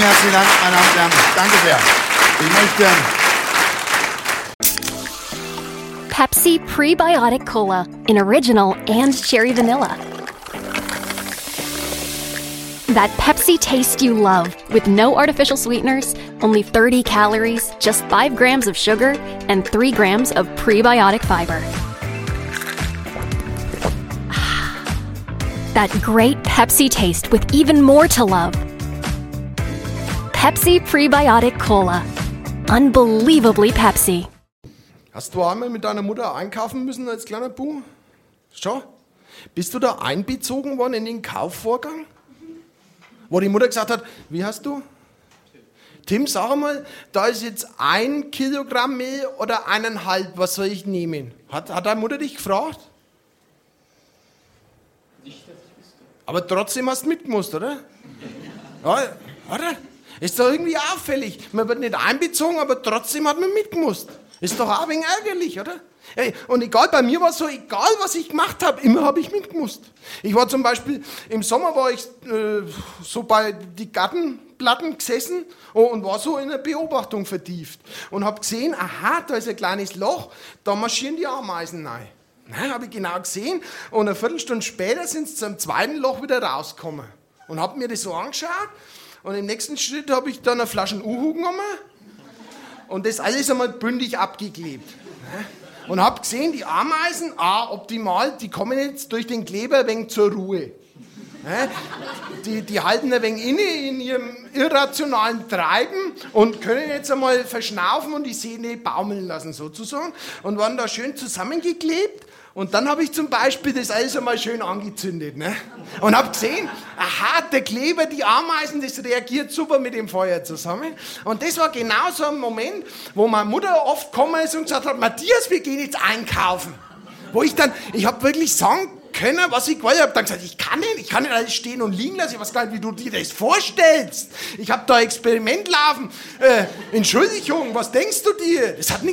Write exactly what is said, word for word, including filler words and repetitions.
herzlichen Dank, meine Damen und Herren. Danke sehr. Ich möchte... Pepsi Prebiotic Cola in original and cherry vanilla. That Pepsi taste you love with no artificial sweeteners, only thirty calories, just five grams of sugar, and three grams of prebiotic fiber. That great Pepsi taste with even more to love. Pepsi Prebiotic Cola. Unbelievably Pepsi. Hast du einmal mit deiner Mutter einkaufen müssen als kleiner Bub? Schon? Bist du da einbezogen worden in den Kaufvorgang? Wo die Mutter gesagt hat, wie heißt du? Tim, sag mal, da ist jetzt ein Kilogramm Mehl oder eineinhalb, was soll ich nehmen? Hat, hat deine Mutter dich gefragt? Nicht, dass ich wüsste. Aber trotzdem hast du mitgemusst, oder? Ja, oder? Ist doch irgendwie auffällig. Man wird nicht einbezogen, aber trotzdem hat man mitgemusst. Ist doch auch ein wenig ärgerlich, oder? Hey, und egal, bei mir war es so, egal was ich gemacht habe, immer habe ich mitgemusst. Ich war zum Beispiel, im Sommer war ich äh, so bei die Gartenplatten gesessen und war so in eine Beobachtung vertieft. Und habe gesehen, aha, da ist ein kleines Loch, da marschieren die Ameisen rein. Nein, habe ich genau gesehen. Und eine Viertelstunde später sind sie zum zweiten Loch wieder rausgekommen. Und habe mir das so angeschaut. Und im nächsten Schritt habe ich dann eine Flasche Uhu genommen und das alles einmal bündig abgeklebt. Und habe gesehen, die Ameisen, ah, optimal, die kommen jetzt durch den Kleber ein wenig zur Ruhe. Die, die halten ein wenig inne in ihrem irrationalen Treiben und können jetzt einmal verschnaufen und die Sehne baumeln lassen sozusagen. Und waren da schön zusammengeklebt. Und dann habe ich zum Beispiel das alles einmal schön angezündet. Ne? Und habe gesehen, aha, der Kleber, die Ameisen, das reagiert super mit dem Feuer zusammen. Und das war genau so ein Moment, wo meine Mutter oft gekommen ist und gesagt hat, Matthias, wir gehen jetzt einkaufen. Wo ich dann, ich habe wirklich sagen können, was ich wollte. Ich habe dann gesagt, ich kann nicht, ich kann nicht alles stehen und liegen lassen. Ich weiß gar nicht, wie du dir das vorstellst. Ich habe da ein Experiment laufen. Äh, Entschuldigung, was denkst du dir? Das hat nichts